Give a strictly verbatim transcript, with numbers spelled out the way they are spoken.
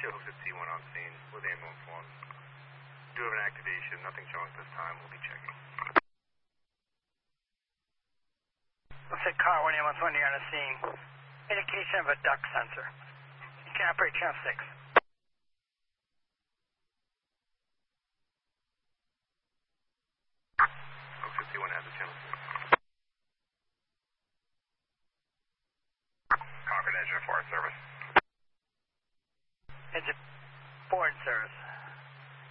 Hook fifty-one on scene with ambulance one. Do have an activation, nothing showing at this time, we'll be checking. Looks like car one ambulance one, you're on the scene. Indication of a duct sensor. You can operate channel six. Hook fifty-one has a channel six. Confidential Forest Service. Engine four in service.